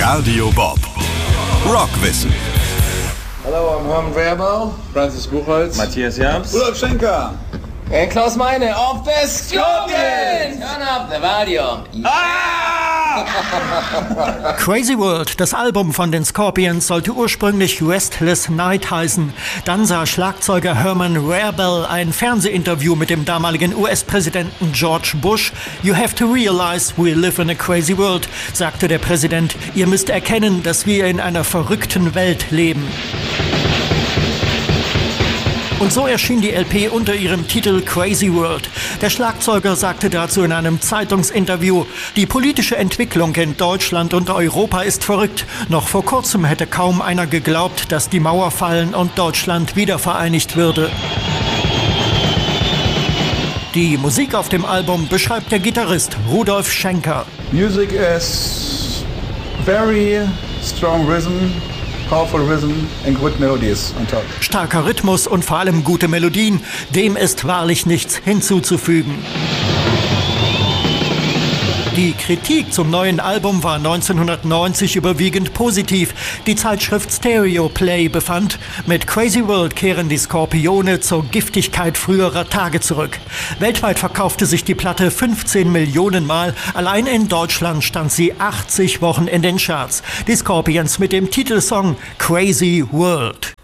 Radio Bob. Rockwissen. Hallo, I'm Hermann Werbau, Franzis Buchholz, Matthias Jabs, Rudolf Schenker. Klaus Meine auf der Scorpions! Turn up the volume. Crazy World, das Album von den Scorpions, sollte ursprünglich Restless Night heißen. Dann sah Schlagzeuger Herman Rarebell ein Fernsehinterview mit dem damaligen US-Präsidenten George Bush. "You have to realize we live in a crazy world", sagte der Präsident. "Ihr müsst erkennen, dass wir in einer verrückten Welt leben." Und so erschien die LP unter ihrem Titel Crazy World. Der Schlagzeuger sagte dazu in einem Zeitungsinterview: "Die politische Entwicklung in Deutschland und Europa ist verrückt. Noch vor kurzem hätte kaum einer geglaubt, dass die Mauer fallen und Deutschland wiedervereinigt würde." Die Musik auf dem Album beschreibt der Gitarrist Rudolf Schenker. Music is very strong rhythm, powerful rhythm and good melodies on top. Starker Rhythmus und vor allem gute Melodien, dem ist wahrlich nichts hinzuzufügen. Die Kritik zum neuen Album war 1990 überwiegend positiv. Die Zeitschrift Stereo Play befand, mit Crazy World kehren die Skorpione zur Giftigkeit früherer Tage zurück. Weltweit verkaufte sich die Platte 15 Millionen Mal. Allein in Deutschland stand sie 80 Wochen in den Charts. Die Scorpions mit dem Titelsong Crazy World.